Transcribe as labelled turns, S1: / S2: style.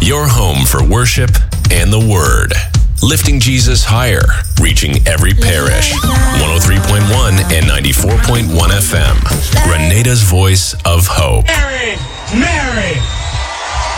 S1: Your home for worship and the Word. Lifting Jesus higher, reaching every parish. 103.1 and 94.1 FM. Grenada's Voice of Hope.
S2: Mary!